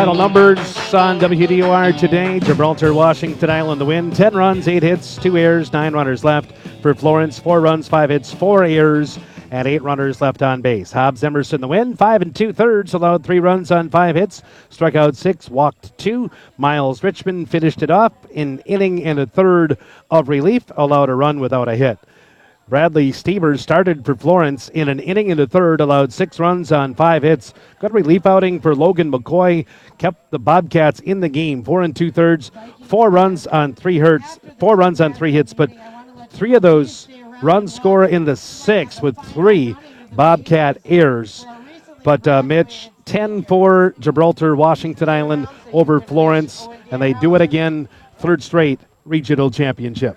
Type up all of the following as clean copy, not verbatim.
final numbers on WDOR today. Gibraltar, Washington Island, the win. 10 runs, 8 hits, 2 errors, 9 runners left. For Florence, 4 runs, 5 hits, 4 errors, and 8 runners left on base. Hobbs Emerson, the win. 5 2/3, allowed 3 runs on 5 hits. Struck out 6, walked 2. Miles Richmond finished it off in inning and a third of relief, allowed a run without a hit. Bradley Stevers started for Florence in an inning and a third, allowed 6 runs on 5 hits. Good relief outing for Logan McCoy, kept the Bobcats in the game. 4 2/3, 4 runs on 3 hits, 4 runs on 3 hits, but 3 of those runs score in the 6th with 3 Bobcat errors. But Mitch, 10-4 Gibraltar, Washington Island over Florence, and they do it again, 3rd straight regional championship.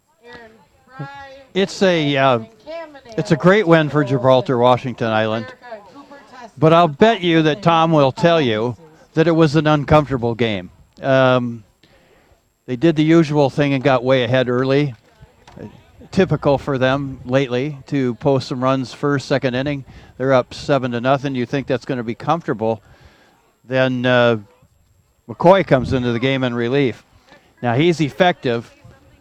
It's a great win for Gibraltar, Washington Island. But I'll bet you that Tom will tell you that it was an uncomfortable game. They did the usual thing and got way ahead early. Typical for them lately to post some runs first, second inning. They're up 7-0. You think that's going to be comfortable. Then McCoy comes into the game in relief. Now he's effective.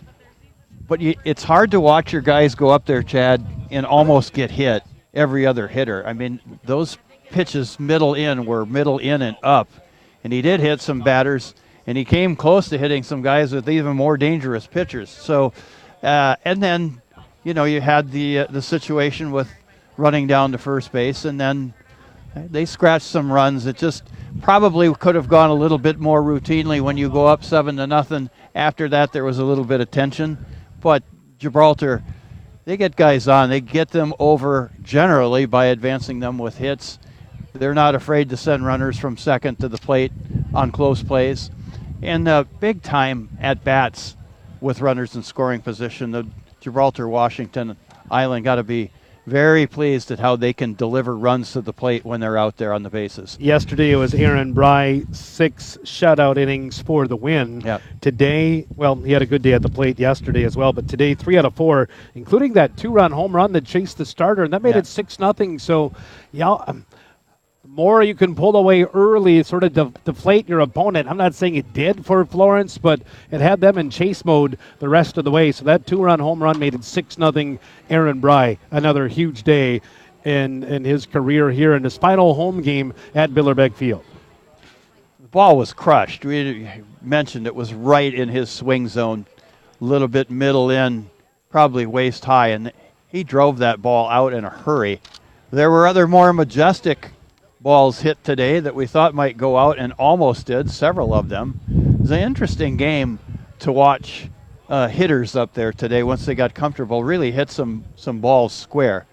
But it's hard to watch your guys go up there, Chad, and almost get hit every other hitter. I mean, those pitches middle in were middle in and up. And he did hit some batters, and he came close to hitting some guys with even more dangerous pitchers. So, and then, you know, you had the situation with running down to first base, and then they scratched some runs. It just probably could have gone a little bit more routinely when you go up 7-0. After that, there was a little bit of tension. But Gibraltar, they get guys on. They get them over generally by advancing them with hits. They're not afraid to send runners from second to the plate on close plays. And big time at-bats with runners in scoring position. The Gibraltar, Washington Island got to be very pleased at how they can deliver runs to the plate when they're out there on the bases. Yesterday it was Aaron Bry, 6 shutout innings for the win. Yep. Today, well, he had a good day at the plate yesterday as well, but today 3 out of 4, including that 2-run home run that chased the starter, and that made it 6-0. So, yeah, the more you can pull away early, sort of deflate your opponent. I'm not saying it did for Florence, but it had them in chase mode the rest of the way. So that 2-run home run made it 6-0. Aaron Bry, another huge day in his career here in his final home game at Billerbeck Field. The ball was crushed. We mentioned it was right in his swing zone, a little bit middle in, probably waist high, and he drove that ball out in a hurry. There were other more majestic balls hit today that we thought might go out and almost did, several of them. It was an interesting game to watch hitters up there today once they got comfortable, really hit some balls square.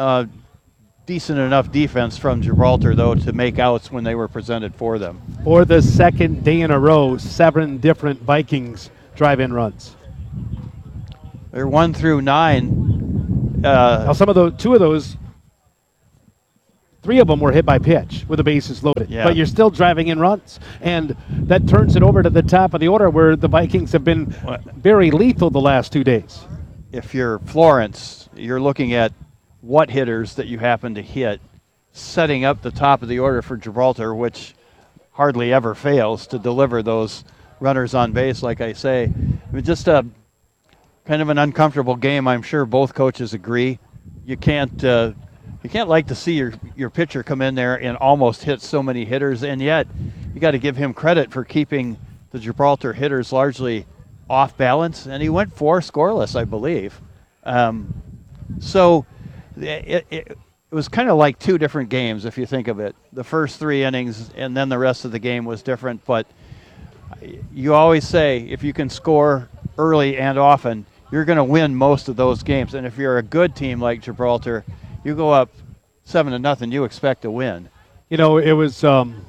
Decent enough defense from Gibraltar, though, to make outs when they were presented for them. For the second day in a row, 7 different Vikings drive-in runs. They're 1 through 9. Now, some of those, 2 of those, 3 of them were hit by pitch with the bases loaded. Yeah. But you're still driving in runs. And that turns it over to the top of the order where the Vikings have been very lethal the last 2 days. If you're Florence, you're looking at what hitters that you happen to hit, setting up the top of the order for Gibraltar, which hardly ever fails to deliver those runners on base, like I say. I mean, just a kind of an uncomfortable game. I'm sure both coaches agree. You can't like to see your pitcher come in there and almost hit so many hitters, and yet you got to give him credit for keeping the Gibraltar hitters largely off balance, and he went 4 scoreless, I believe. So it was kind of like 2 different games if you think of it. The first 3 innings and then the rest of the game was different, but you always say if you can score early and often, you're going to win most of those games. And if you're a good team like Gibraltar, you go up 7-0, you expect to win. You know, it was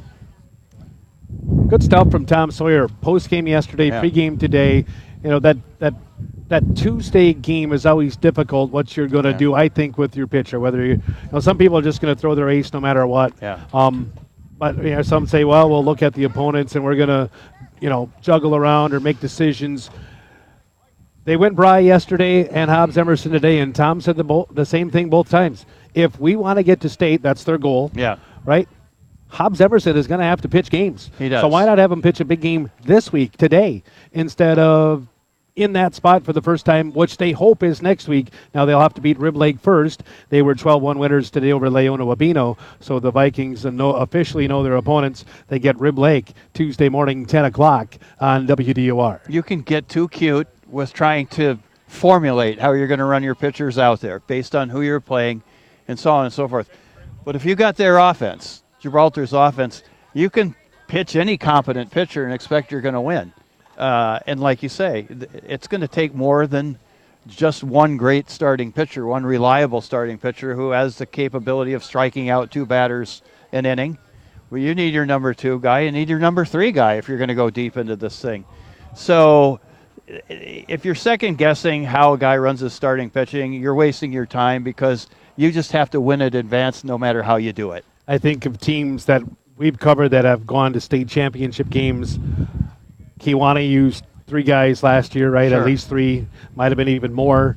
good stuff from Tom Sawyer. Post-game yesterday, pre-game today. You know, that Tuesday game is always difficult, what you're going to do, I think, with your pitcher. Whether you know, some people are just going to throw their ace no matter what. Yeah. But you know, some say, well, we'll look at the opponents and we're going to, you know, juggle around or make decisions. They went Bry yesterday and Hobbs Emerson today, and Tom said the same thing both times. If we want to get to state, that's their goal. Yeah. Right? Hobbs Emerson is going to have to pitch games. He does. So why not have him pitch a big game this week, today, instead of in that spot for the first time, which they hope is next week. Now they'll have to beat Rib Lake first. They were 12-1 winners today over Leona Wabino, so the Vikings officially know their opponents. They get Rib Lake Tuesday morning, 10 o'clock on WDOR. You can get too cute with trying to formulate how you're going to run your pitchers out there based on who you're playing and so on and so forth. But if you got their offense, Gibraltar's offense, you can pitch any competent pitcher and expect you're going to win. And like you say, it's going to take more than just one great starting pitcher, one reliable starting pitcher who has the capability of striking out 2 batters an inning. Well, you need your number 2 guy. You need your number 3 guy if you're going to go deep into this thing. So if you're second-guessing how a guy runs his starting pitching, you're wasting your time because you just have to win in advance no matter how you do it. I think of teams that we've covered that have gone to state championship games. Kewanee used 3 guys last year, right? Sure. At least 3, might have been even more.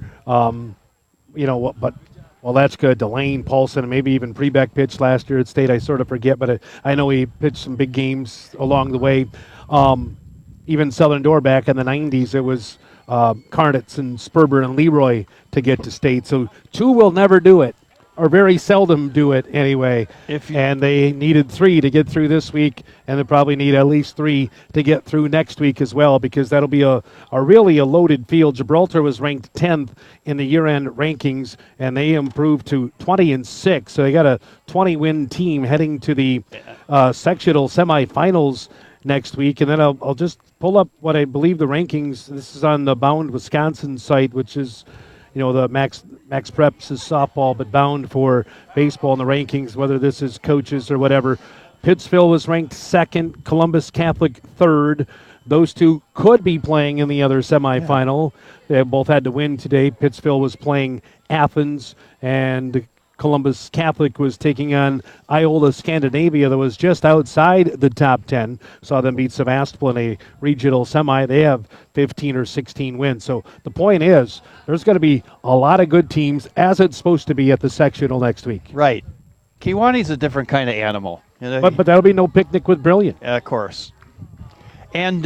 But that's good. Delane, Paulson, and maybe even Prebeck pitched last year at state. I sort of forget, but I know he pitched some big games along the way. Even Southern Door back in the 90s, it was Carnitz and Sperber and Leroy to get to state. So 2 will never do it, or very seldom do it anyway. And they needed 3 to get through this week, and they probably need at least 3 to get through next week as well, because that'll be a really loaded field. Gibraltar was ranked 10th in the year-end rankings, and they improved to 20-6. So they got a 20-win team heading to the sectional semifinals next week. And then I'll just pull up what I believe the rankings. This is on the Bound Wisconsin site, which is the Max Preps is softball, but Bound for baseball in the rankings, whether this is coaches or whatever. Pittsville was ranked 2nd, Columbus Catholic 3rd. Those 2 could be playing in the other semifinal. Yeah. They both had to win today. Pittsville was playing Athens, and Columbus Catholic was taking on Iola Scandinavia that was just outside the top 10. Saw them beat Sevastopol in a regional semi. They have 15 or 16 wins. So the point is, there's going to be a lot of good teams, as it's supposed to be at the sectional next week. Right. Kewanee's a different kind of animal. But that'll be no picnic with Brilliant. Of course. And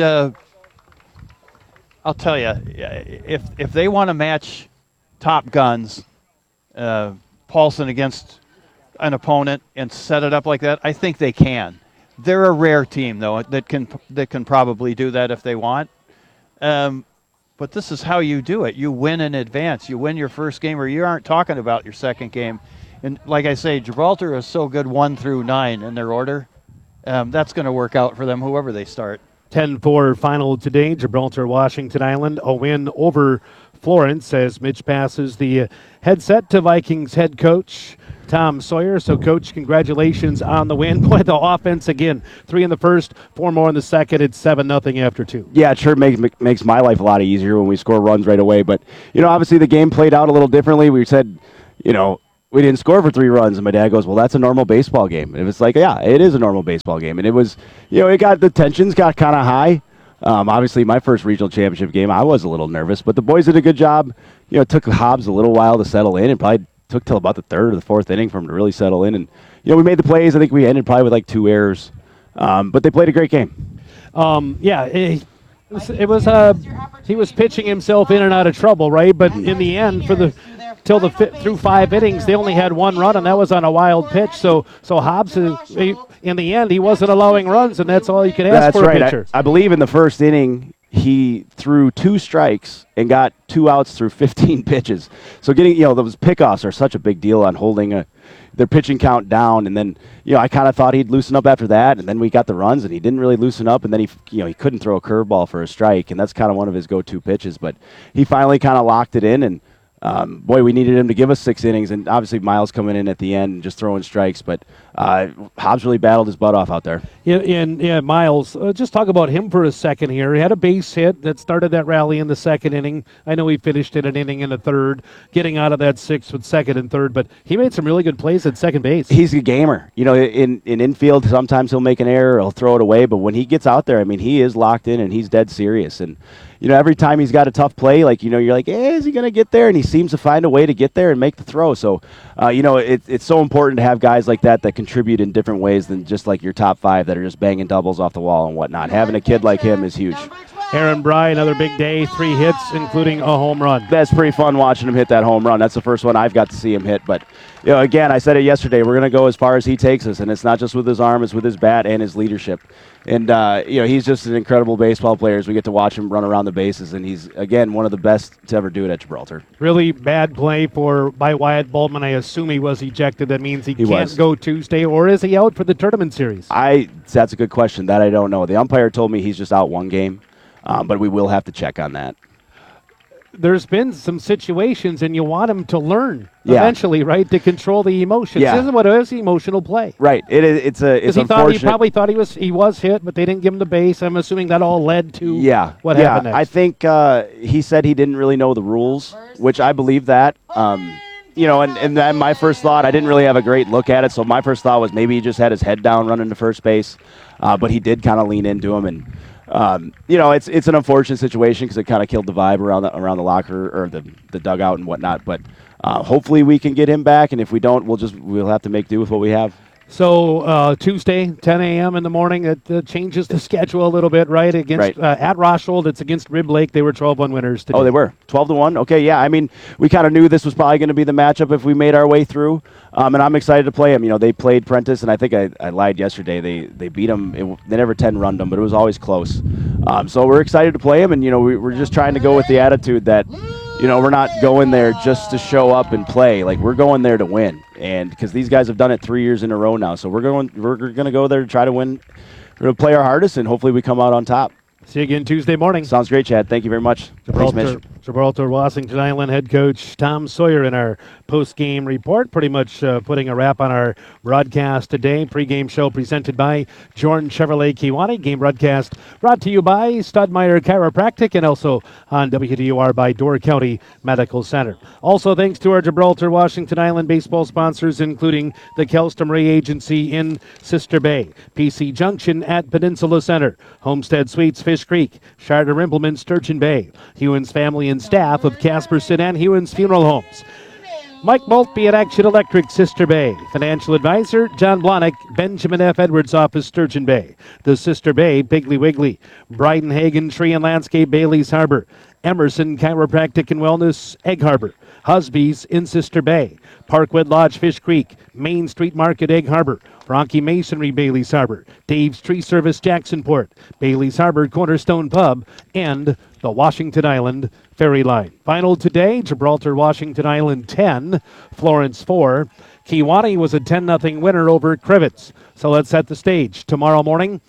I'll tell you, if they want to match Top Guns, Paulson against an opponent and set it up like that, I think they can. They're a rare team, though, that can probably do that if they want. But this is how you do it. You win in advance. You win your first game, or you aren't talking about your second game. And like I say, Gibraltar is so good 1 through 9 in their order. That's going to work out for them, whoever they start. 10-4 final today, Gibraltar, Washington Island, a win over Florence as Mitch passes the headset to Vikings head coach Tom Sawyer. So, Coach, congratulations on the win. Boy, the offense again, 3 in the first, 4 more in the second. It's 7-0 after 2. Yeah, it sure makes my life a lot easier when we score runs right away. But, obviously the game played out a little differently. We said, we didn't score for 3 runs. And my dad goes, well, that's a normal baseball game. And it was like, yeah, it is a normal baseball game. And it was, the tensions got kind of high. Obviously, my first regional championship game, I was a little nervous. But the boys did a good job. It took Hobbs a little while to settle in. It probably took till about the 3rd or the 4th inning for him to really settle in. And, we made the plays. I think we ended probably with like 2 errors. But they played a great game. He was pitching himself in and out of trouble, right? But in the end, through 5 innings, they only had 1 run, and that was on a wild pitch. So Hobbs, in the end, he wasn't allowing runs, and that's all you could ask for a pitcher. I believe in the first inning, he threw 2 strikes and got 2 outs through 15 pitches. So getting, those pickoffs are such a big deal on holding their pitching count down. And then, I kind of thought he'd loosen up after that. And then we got the runs, and he didn't really loosen up. And then he couldn't throw a curveball for a strike, and that's kind of one of his go-to pitches. But he finally kind of locked it in, and we needed him to give us 6 innings, and obviously Miles coming in at the end and just throwing strikes. But Hobbs really battled his butt off out there. Yeah, Miles, just talk about him for a second here. He had a base hit that started that rally in the 2nd inning. I know he finished it an inning in the 3rd, getting out of that 6th with 2nd and 3rd, but he made some really good plays at second base. He's a gamer. In infield, sometimes he'll make an error, he'll throw it away, but when he gets out there, he is locked in and he's dead serious. And, every time he's got a tough play, like, you're like, is he going to get there? And he seems to find a way to get there and make the throw. So, it's so important to have guys like that contribute in different ways than just like your top 5 that are just banging doubles off the wall and whatnot. Having a kid like him is huge. Aaron Bry, another big day, 3 hits, including a home run. That's pretty fun watching him hit that home run. That's the first one I've got to see him hit. But, again, I said it yesterday, we're going to go as far as he takes us, and it's not just with his arm, it's with his bat and his leadership. And, he's just an incredible baseball player as we get to watch him run around the bases, and he's, again, one of the best to ever do it at Gibraltar. Really bad play by Wyatt Boltman. I assume he was ejected. That means he can't go Tuesday, or is he out for the tournament series? That's a good question. That I don't know. The umpire told me he's just out one game. But we will have to check on that. There's been some situations, and you want him to learn eventually, right, to control the emotions. Yeah. This is what is emotional play. Right. It's unfortunate. He probably thought he was hit, but they didn't give him the base. I'm assuming that all led to what happened next. I think he said he didn't really know the rules, which I believe that. And then my first thought, I didn't really have a great look at it, so my first thought was maybe he just had his head down running to first base, but he did kind of lean into him and. It's an unfortunate situation because it kind of killed the vibe around the locker or the dugout and whatnot. But hopefully we can get him back, and if we don't, we'll have to make do with what we have. So Tuesday, 10 a.m. in the morning, it changes the schedule a little bit, right? Against at Roshold, it's against Rib Lake. They were 12-1 winners today. Oh, they were 12-1. Okay, yeah. I mean, we kind of knew this was probably going to be the matchup if we made our way through, and I'm excited to play them. They played Prentice, and I think I lied yesterday. They beat them. They never 10-runned them, but it was always close. So we're excited to play them, and we're just trying to go with the attitude that. We're not going there just to show up and play. Like, we're going there to win, and because these guys have done it 3 years in a row now, so we're going to go there to try to win. We're going to play our hardest, and hopefully we come out on top. See you again Tuesday morning. Sounds great, Chad. Thank you very much. Gibraltar Washington Island head coach Tom Sawyer in our post-game report, pretty much putting a wrap on our broadcast today. Pre-game show presented by Jordan Chevrolet Kewanee. Game broadcast brought to you by Studmeyer Chiropractic and also on WDUR by Door County Medical Center. Also, thanks to our Gibraltar Washington Island baseball sponsors, including the Kelston Ray Agency in Sister Bay, PC Junction at Peninsula Center, Homestead Suites Fish Creek, Charter Rimpleman Sturgeon Bay, Hewins family and staff of Casperson and Hewins Funeral Homes. Mike Maltby at Action Electric, Sister Bay. Financial advisor, John Blahnik, Benjamin F. Edwards office, Sturgeon Bay. The Sister Bay, Piggly Wiggly. Bryden Hagen Tree and Landscape, Bailey's Harbor. Emerson Chiropractic and Wellness, Egg Harbor. Husby's in Sister Bay. Parkwood Lodge, Fish Creek. Main Street Market, Egg Harbor. Bronchi Masonry, Bailey's Harbor. Dave's Tree Service, Jacksonport. Bailey's Harbor, Cornerstone Pub. And the Washington Island Ferry Line. Final today, Gibraltar, Washington Island 10, Florence 4. Kewanee was a 10-0 winner over Crivets. So let's set the stage. Tomorrow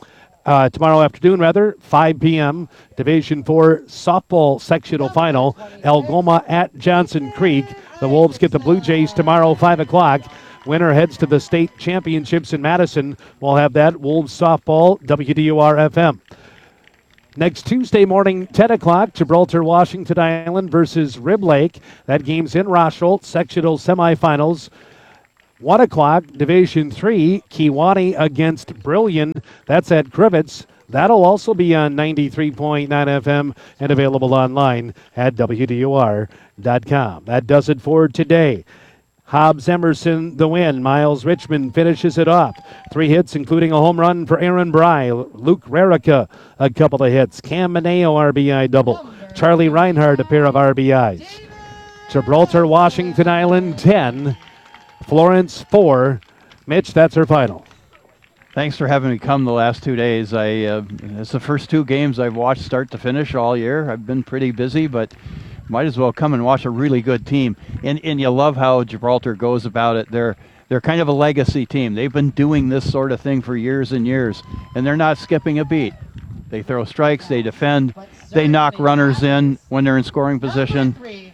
afternoon, 5 p.m., Division 4 softball sectional final, Algoma at Johnson Creek. The Wolves get the Blue Jays tomorrow, 5 o'clock. Winner heads to the state championships in Madison. We'll have that Wolves softball, WDUR-FM. Next Tuesday morning, 10 o'clock, Gibraltar, Washington Island versus Rib Lake. That game's in Rosholt, sectional semifinals. 1 o'clock, Division 3, Kewanee against Brillion. That's at Crivets. That'll also be on 93.9 FM and available online at WDUR.com. That does it for today. Hobbs Emerson the win. Miles Richmond finishes it off. 3 hits, including a home run for Aaron Bry. Luke Rarica, a couple of hits. Cam Mineo, RBI double. Charlie Reinhardt, a pair of RBIs. Gibraltar, Washington Island 10. Florence 4. Mitch, that's her final. Thanks for having me come the last 2 days. It's the first 2 games I've watched start to finish all year. I've been pretty busy, but might as well come and watch a really good team. And you love how Gibraltar goes about it. They're kind of a legacy team. They've been doing this sort of thing for years and years, and they're not skipping a beat. They throw strikes, they defend, they knock runners in when they're in scoring position.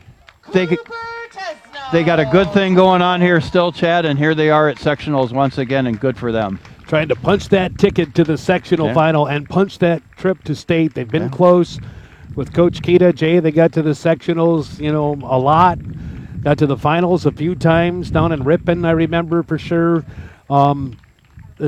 They got a good thing going on here still, Chad, and here they are at sectionals once again, and good for them. Trying to punch that ticket to the sectional final and punch that trip to state. They've been close with Coach Kita. Jay, they got to the sectionals, a lot. Got to the finals a few times down in Ripon, I remember for sure.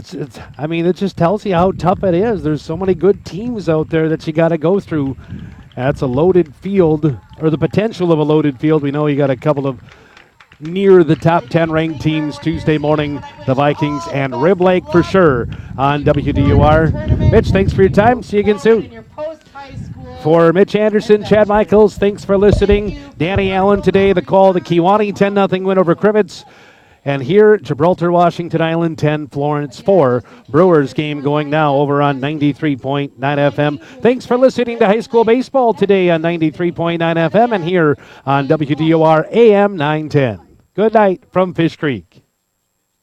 It just tells you how tough it is. There's so many good teams out there that you got to go through. That's a loaded field, or the potential of a loaded field. We know you got a couple of near the top 10 ranked teams Tuesday morning, the Vikings and Rib Lake for sure on WDUR. Mitch, thanks for your time. See you again soon. For Mitch Anderson, Chad Michaels, thanks for listening. Danny Allen today, the call, the Kewanee 10-0 win over Crivets. And here, Gibraltar, Washington Island 10, Florence 4. Brewers game going now over on 93.9 FM. Thanks for listening to high school baseball today on 93.9 FM and here on WDOR AM 910. Good night from Fish Creek.